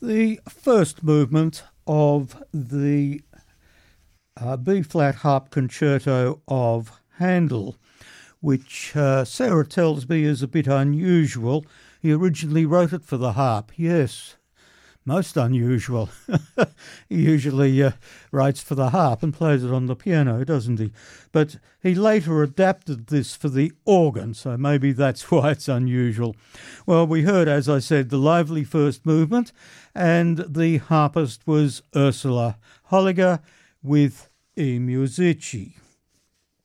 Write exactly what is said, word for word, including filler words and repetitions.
The first movement of the uh, B-flat harp concerto of Handel, which uh, Sarah tells me is a bit unusual. He originally wrote it for the harp. Yes, most unusual. He usually uh, writes for the harp and plays it on the piano, doesn't he? But he later adapted this for the organ, so maybe that's why it's unusual. Well, we heard, as I said, the lively first movement, and the harpist was Ursula Holliger with I Musici.